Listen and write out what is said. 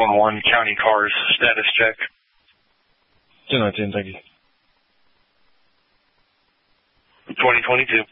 611 county cars status check. 10-10, thank you. 2022.